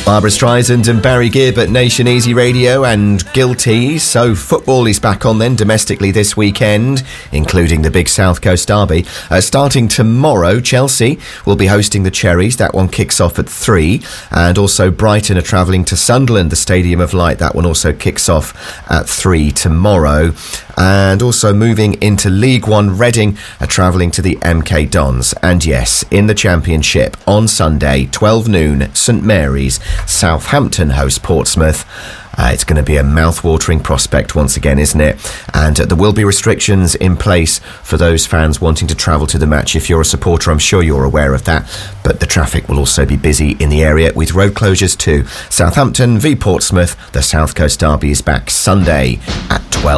Barbara Streisand and Barry Gibb at Nation Easy Radio and Guilty. So football is back on then domestically this weekend, including the big South Coast derby. Starting tomorrow, Chelsea will be hosting the Cherries. That one kicks off at 3. And also Brighton are travelling to Sunderland, the Stadium of Light. That one also kicks off at 3 tomorrow. And also moving into League One, Reading are travelling to the MK Dons. And yes, in the Championship on Sunday, 12 noon, St Mary's, Southampton host Portsmouth. It's going to be a mouth-watering prospect once again, isn't it? And there will be restrictions in place for those fans wanting to travel to the match. If you're a supporter, I'm sure you're aware of that. But the traffic will also be busy in the area with road closures too. Southampton v Portsmouth, the South Coast derby is back Sunday at 12.